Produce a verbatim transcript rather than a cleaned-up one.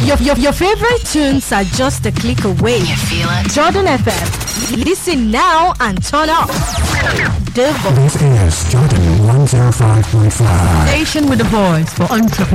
Your, your, your favorite tunes are just a click away. You feel it? Jordan F M. Listen now and turn up. The This is Jordan one oh five point five. Station with a voice for entrepreneurs.